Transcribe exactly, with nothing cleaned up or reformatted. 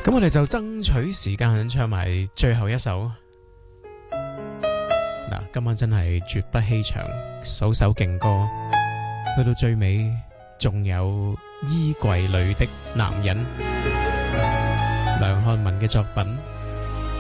咁我哋就爭取時間唱埋最後一首。嗱，今晚真係絕不欺場，首首勁歌，去到最尾仲有衣櫃裏的男人，梁漢文嘅作品。